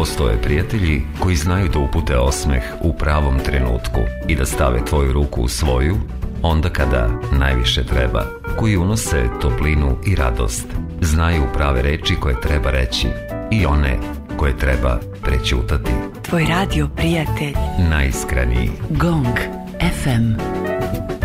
postoje prijatelji koji znaju da upute osmeh u pravom trenutku i da stave tvoju ruku u svoju onda kada najviše treba, koji unose toplinu i radost. Znaju prave reči koje treba reći i one koje treba prećutati. Tvoj radio prijatelj. Najiskreniji. Gong FM.